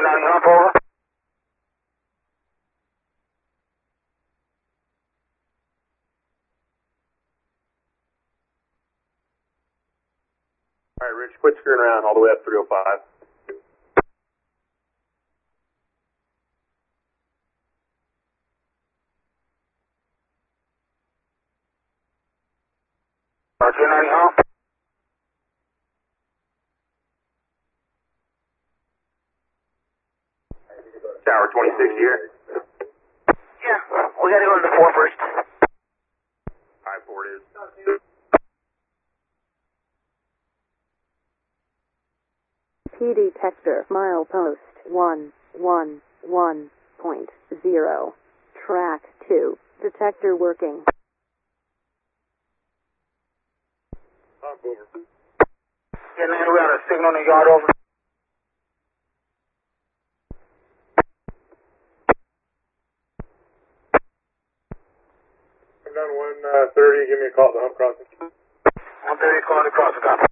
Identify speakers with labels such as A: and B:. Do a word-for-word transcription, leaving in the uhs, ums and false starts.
A: nine hump, over.
B: Alright, Rich, quit screwing around all the way up three oh five.
A: two ninety hump.
B: Tower twenty-six here.
A: Yeah, we gotta go to the four first.
B: Alright, four it is.
C: P detector, milepost one one one point zero. Track two. Detector working.
B: Hump over.
A: Yeah, man, we got a signal in the yard, over.
B: Come down one thirty, give me a call at the hump crossing.
A: one thirty, call the crossing, copy.